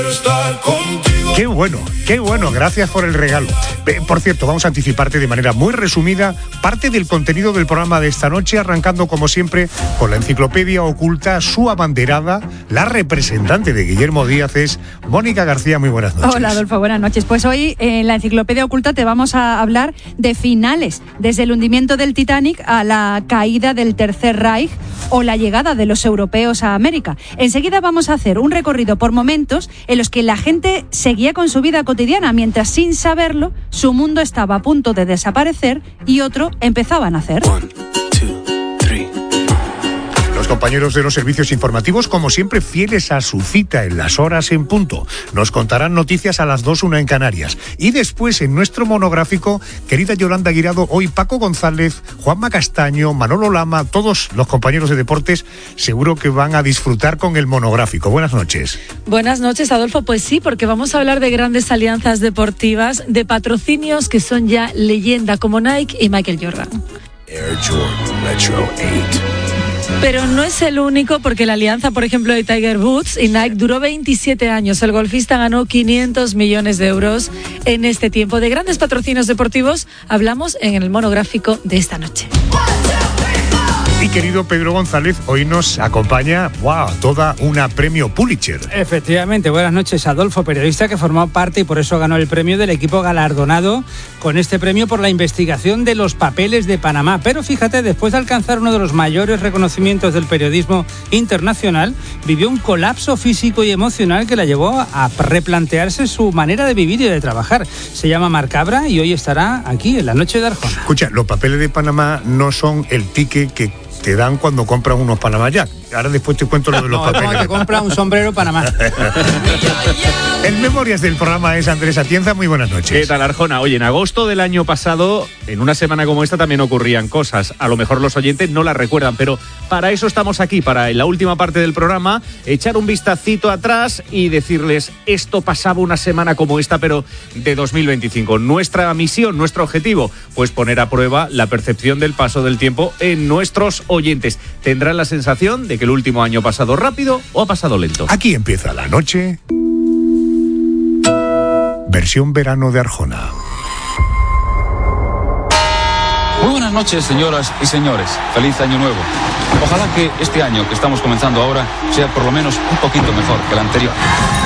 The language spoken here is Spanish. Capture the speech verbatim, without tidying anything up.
Qué bueno, qué bueno, gracias por el regalo. Por cierto, vamos a anticiparte de manera muy resumida parte del contenido del programa de esta noche, arrancando como siempre con la enciclopedia oculta. Su abanderada, la representante de Guillermo Díaz, es Mónica García. Muy buenas noches. Hola, Adolfo, buenas noches. Pues hoy en la enciclopedia oculta te vamos a hablar de finales, desde el hundimiento del Titanic a la caída del Tercer Reich o la llegada de los europeos a América. Enseguida vamos a hacer un recorrido por momentos en los que la gente seguía con su vida cotidiana, mientras sin saberlo su mundo estaba a punto de desaparecer y otro empezaba a nacer. Los compañeros de los servicios informativos, como siempre, fieles a su cita en las horas en punto. Nos contarán noticias a las dos, una en Canarias. Y después, en nuestro monográfico, querida Yolanda Guirado, hoy Paco González, Juanma Castaño, Manolo Lama, todos los compañeros de deportes, seguro que van a disfrutar con el monográfico. Buenas noches. Buenas noches, Adolfo. Pues sí, porque vamos a hablar de grandes alianzas deportivas, de patrocinios que son ya leyenda, como Nike y Michael Jordan. Air Jordan Retro ocho. Pero no es el único, porque la alianza, por ejemplo, de Tiger Woods y Nike duró veintisiete años. El golfista ganó quinientos millones de euros en este tiempo. De grandes patrocinios deportivos hablamos en el monográfico de esta noche. Y querido Pedro González, hoy nos acompaña, wow, toda una premio Pulitzer. Efectivamente, buenas noches, Adolfo, periodista que formó parte y por eso ganó el premio del equipo galardonado con este premio por la investigación de los papeles de Panamá. Pero fíjate, después de alcanzar uno de los mayores reconocimientos del periodismo internacional, vivió un colapso físico y emocional que la llevó a replantearse su manera de vivir y de trabajar. Se llama Marc Cabra y hoy estará aquí en la noche de Arjona. Escucha, los papeles de Panamá no son el ticket que te dan cuando compras unos Panamá Jack. Ahora después te cuento lo de los no, papeles. No, te compra un sombrero Panamá. El Memorias del programa es Andrés Atienza. Muy buenas noches. ¿Qué tal, Arjona? Oye, en agosto del año pasado, en una semana como esta, también ocurrían cosas. A lo mejor los oyentes no las recuerdan, pero para eso estamos aquí, para en la última parte del programa echar un vistacito atrás y decirles, esto pasaba una semana como esta, pero de dos mil veinticinco. Nuestra misión, nuestro objetivo, pues poner a prueba la percepción del paso del tiempo en nuestros oyentes. Tendrán la sensación de que el último año ha pasado rápido o ha pasado lento. Aquí empieza la noche. Versión verano de Arjona. Muy buenas noches, señoras y señores. Feliz año nuevo. Ojalá que este año que estamos comenzando ahora sea por lo menos un poquito mejor que el anterior.